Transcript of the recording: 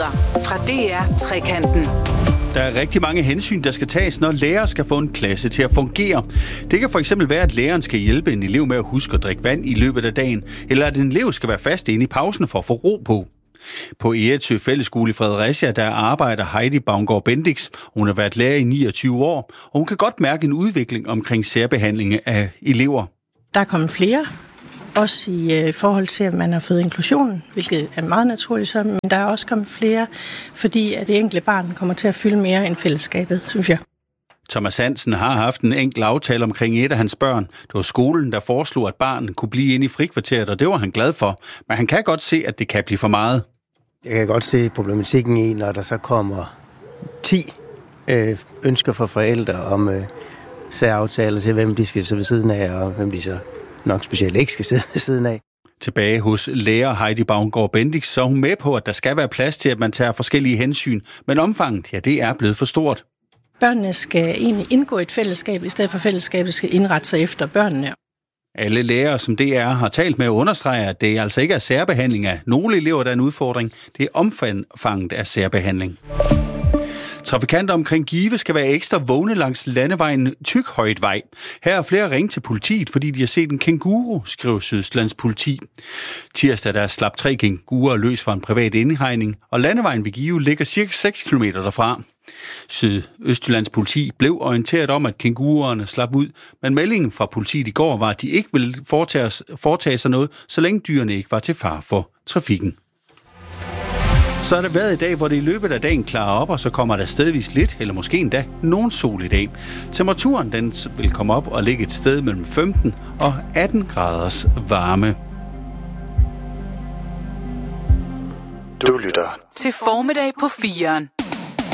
Nyheder fra DR Trekanten. Der er rigtig mange hensyn, der skal tages, når lærere skal få en klasse til at fungere. Det kan for eksempel være, at læreren skal hjælpe en elev med at huske at drikke vand i løbet af dagen, eller at en elev skal være fast inde i pausen for at få ro på. På Egertø Fællesskole i Fredericia, der arbejder Heidi Baumgaard Bendix. Hun har været lærer i 29 år, og hun kan godt mærke en udvikling omkring særbehandling af elever. Der er kommet flere, også i forhold til, at man har fået inklusion, hvilket er meget naturligt, men der er også kommet flere, fordi at det enkelte barn kommer til at fylde mere end fællesskabet, synes jeg. Thomas Hansen har haft en enkelt aftale omkring et af hans børn. Det var skolen, der foreslog, at barnet kunne blive inde i frikvarteret, og det var han glad for. Men han kan godt se, at det kan blive for meget. Jeg kan godt se problematikken i, når der så kommer 10 ønsker fra forældre om særaftaler til, hvem de skal sidde ved siden af, og hvem de så nok specielt ikke skal sidde ved siden af. Tilbage hos lærer Heidi Baumgaard Bendix, så er hun med på, at der skal være plads til, at man tager forskellige hensyn. Men omfanget, ja, det er blevet for stort. Børnene skal egentlig indgå i et fællesskab, i stedet for fællesskabet skal indrette sig efter børnene. Alle lærere, som DR har talt med, understreger, at det altså ikke er særbehandling af nogle elever, der er en udfordring. Det er omfanget af særbehandling. Trafikanter omkring Give skal være ekstra vågne langs landevejen Tykhøjtvej. Her er flere ringet til politiet, fordi de har set en kænguru, skriver Sydøstjyllands politi. Tirsdag der slap 3 kænguruer løs fra en privat indhegning, og landevejen ved Give ligger cirka 6 km derfra. Sydøstjyllands politi blev orienteret om, at kænguruerne slap ud, men meldingen fra politiet i går var, at de ikke ville foretage sig noget, så længe dyrene ikke var til fare for trafikken. Så er det været i dag, hvor det i løbet af dagen klarer op, og så kommer der stedvis lidt, eller måske endda nogen sol i dag. Temperaturen den vil komme op og ligge et sted mellem 15 og 18 graders varme. Du lytter til Formiddag på 4'eren.